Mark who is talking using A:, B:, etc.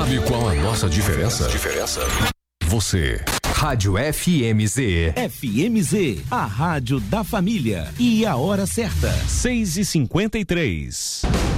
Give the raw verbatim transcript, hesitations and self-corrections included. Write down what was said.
A: Sabe qual a nossa diferença? Diferença? Você.
B: Rádio F M Z.
C: F M Z, a rádio da família. E a hora certa.
D: seis e cinquenta e três.